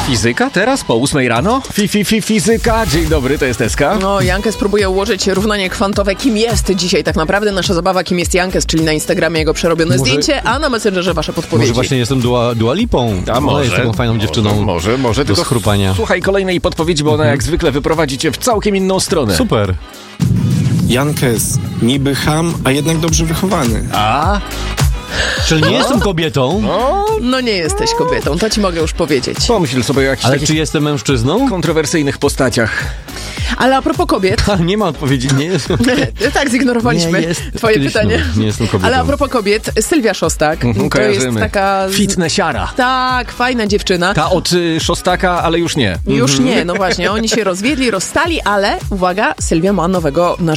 Fizyka teraz po 8 rano? Fizyka. Dzień dobry, to jest Eska. No, Jankes próbuje ułożyć równanie kwantowe. Kim jest dzisiaj tak naprawdę nasza zabawa? Kim jest Jankes, czyli na Instagramie jego przerobione zdjęcie, a na Messengerze wasze podpowiedzi. Może właśnie jestem Dua Lipą. A może. Jest taką fajną dziewczyną. Może do schrupania. Słuchaj kolejnej podpowiedzi, bo ona jak zwykle wyprowadzi cię w całkiem inną stronę. Super. Jankes, niby cham, a jednak dobrze wychowany. A? Czyli nie jestem kobietą, No nie jesteś kobietą, to ci mogę już powiedzieć. Pomyśl sobie o jakichś ale takich czy jestem mężczyzną? kontrowersyjnych postaciach. Ale a propos kobiet, Nie ma odpowiedzi, nie jest. tak zignorowaliśmy Nie, jest twoje oczywiście, pytanie. Nie jestem kobietą. Ale a propos kobiet, Sylwia Szostak, to jest kojarzymy. taka... Fitnessiara. Tak, fajna dziewczyna. Ta od Szostaka, ale już nie. Już nie, no właśnie, oni się rozwiedli, rozstali, ale uwaga, Sylwia ma nowego narzeczonego.